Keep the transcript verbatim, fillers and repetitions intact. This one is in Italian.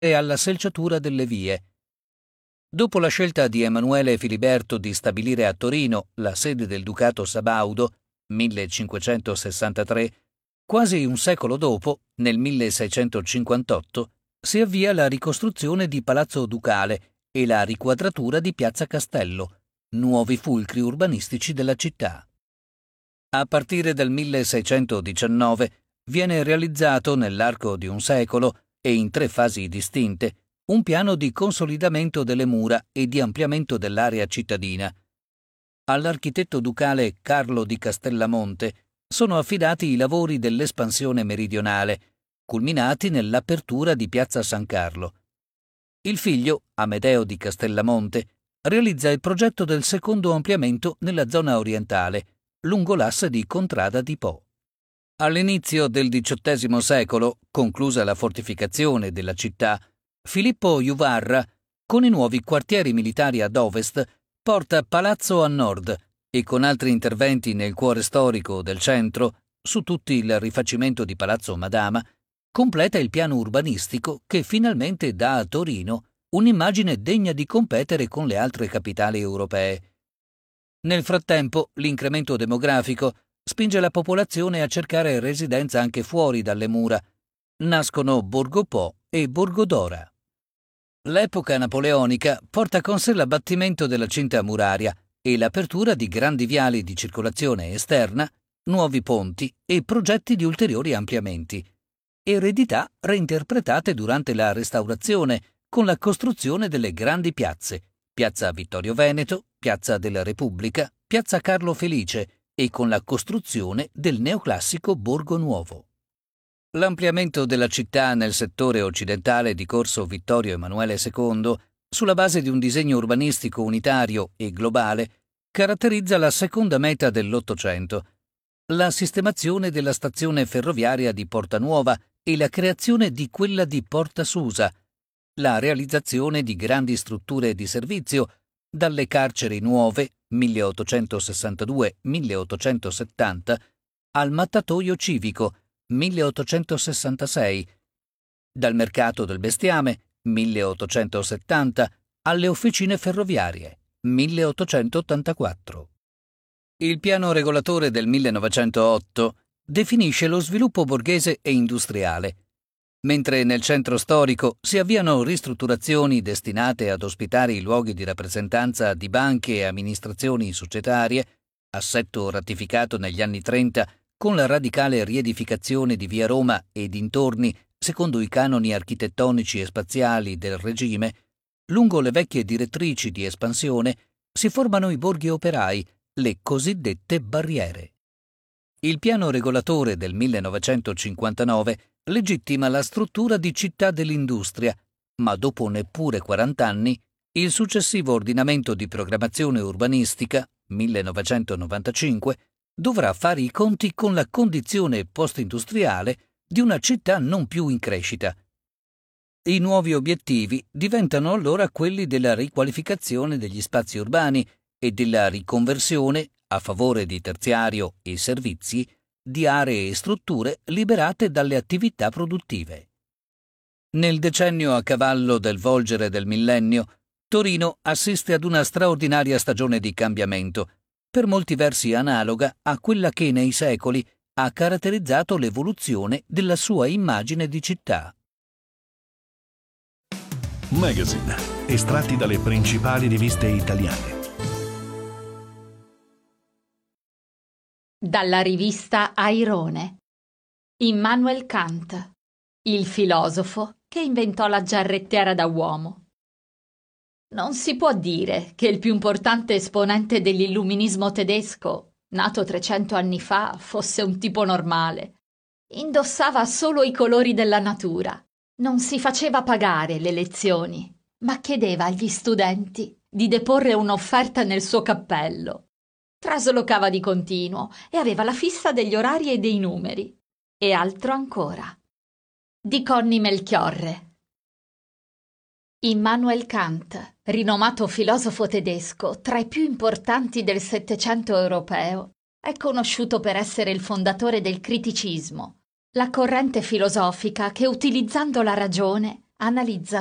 e alla selciatura delle vie. Dopo la scelta di Emanuele Filiberto di stabilire a Torino la sede del Ducato Sabaudo, millecinquecentosessantatré, quasi un secolo dopo, nel milleseicentocinquantotto, si avvia la ricostruzione di Palazzo Ducale e la riquadratura di Piazza Castello, nuovi fulcri urbanistici della città. A partire dal milleseicentodiciannove viene realizzato nell'arco di un secolo e in tre fasi distinte un piano di consolidamento delle mura e di ampliamento dell'area cittadina. All'architetto ducale Carlo di Castellamonte sono affidati i lavori dell'espansione meridionale, culminati nell'apertura di Piazza San Carlo. Il figlio, Amedeo di Castellamonte, realizza il progetto del secondo ampliamento nella zona orientale, lungo l'asse di Contrada di Po. All'inizio del diciottesimo secolo, conclusa la fortificazione della città, Filippo Juvarra, con i nuovi quartieri militari ad ovest, porta Palazzo a nord e con altri interventi nel cuore storico del centro, su tutti il rifacimento di Palazzo Madama, completa il piano urbanistico che finalmente dà a Torino un'immagine degna di competere con le altre capitali europee. Nel frattempo, l'incremento demografico spinge la popolazione a cercare residenza anche fuori dalle mura. Nascono Borgo Po e Borgo Dora. L'epoca napoleonica porta con sé l'abbattimento della cinta muraria e l'apertura di grandi viali di circolazione esterna, nuovi ponti e progetti di ulteriori ampliamenti. Eredità reinterpretate durante la Restaurazione con la costruzione delle grandi piazze, Piazza Vittorio Veneto, Piazza della Repubblica, Piazza Carlo Felice e con la costruzione del neoclassico Borgo Nuovo. L'ampliamento della città nel settore occidentale di Corso Vittorio Emanuele secondo, sulla base di un disegno urbanistico unitario e globale, caratterizza la seconda metà dell'Ottocento, la sistemazione della stazione ferroviaria di Porta Nuova e la creazione di quella di Porta Susa, la realizzazione di grandi strutture di servizio, dalle carceri nuove, milleottocentosessantadue milleottocentosettanta, al mattatoio civico, milleottocentosessantasei, dal mercato del bestiame, milleottocentosettanta, alle officine ferroviarie, milleottocentottantaquattro. Il piano regolatore del millenovecentootto definisce lo sviluppo borghese e industriale, mentre nel centro storico si avviano ristrutturazioni destinate ad ospitare i luoghi di rappresentanza di banche e amministrazioni societarie, assetto ratificato negli anni trenta con la radicale riedificazione di Via Roma e dintorni secondo i canoni architettonici e spaziali del regime, lungo le vecchie direttrici di espansione si formano i borghi operai, le cosiddette barriere. Il piano regolatore del millenovecentocinquantanove legittima la struttura di città dell'industria, ma dopo neppure quarant'anni il successivo ordinamento di programmazione urbanistica, millenovecentonovantacinque, dovrà fare i conti con la condizione post-industriale di una città non più in crescita. I nuovi obiettivi diventano allora quelli della riqualificazione degli spazi urbani e della riconversione, a favore di terziario e servizi, di aree e strutture liberate dalle attività produttive. Nel decennio a cavallo del volgere del millennio, Torino assiste ad una straordinaria stagione di cambiamento, per molti versi analoga a quella che nei secoli ha caratterizzato l'evoluzione della sua immagine di città. Magazine, estratti dalle principali riviste italiane. Dalla rivista Airone. Immanuel Kant, il filosofo che inventò la giarrettiera da uomo. Non si può dire che il più importante esponente dell'illuminismo tedesco, nato trecento anni fa, fosse un tipo normale. Indossava solo i colori della natura, non si faceva pagare le lezioni, ma chiedeva agli studenti di deporre un'offerta nel suo cappello. Traslocava di continuo e aveva la fissa degli orari e dei numeri. E altro ancora. Di Conny Melchiorre. Immanuel Kant, rinomato filosofo tedesco tra i più importanti del Settecento europeo, è conosciuto per essere il fondatore del criticismo, la corrente filosofica che, utilizzando la ragione, Analizza